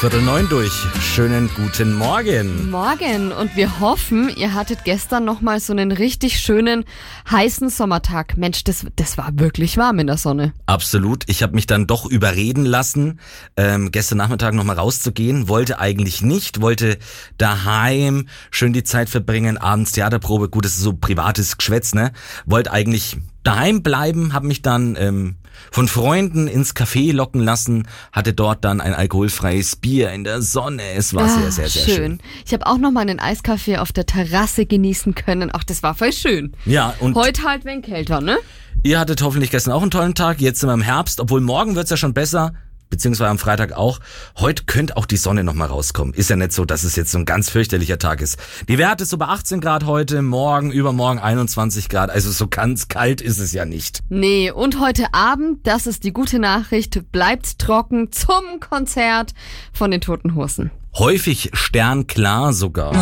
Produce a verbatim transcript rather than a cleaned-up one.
Viertel neun durch. Schönen guten Morgen. Morgen. Und wir hoffen, ihr hattet gestern nochmal so einen richtig schönen, heißen Sommertag. Mensch, das, das war wirklich warm in der Sonne. Absolut. Ich habe mich dann doch überreden lassen, ähm, gestern Nachmittag nochmal rauszugehen. Wollte eigentlich nicht, wollte daheim schön die Zeit verbringen, abends Theaterprobe. Gut, das ist so privates Geschwätz, ne? Wollte eigentlich daheim bleiben, habe mich dann ähm, von Freunden ins Café locken lassen, hatte dort dann ein alkoholfreies Bier in der Sonne. Es war ah, sehr, sehr, sehr schön. schön. Ich habe auch noch mal einen Eiskaffee auf der Terrasse genießen können. Ach, das war voll schön. Ja, und heute halt wenig kälter, ne? Ihr hattet hoffentlich gestern auch einen tollen Tag. Jetzt sind wir im Herbst, obwohl morgen wird's ja schon besser. Beziehungsweise am Freitag auch. Heute könnte auch die Sonne nochmal rauskommen. Ist ja nicht so, dass es jetzt so ein ganz fürchterlicher Tag ist. Die Werte ist so bei achtzehn Grad heute, morgen, übermorgen einundzwanzig Grad. Also so ganz kalt ist es ja nicht. Nee, und heute Abend, das ist die gute Nachricht, bleibt trocken zum Konzert von den Toten Hosen. Häufig sternklar sogar.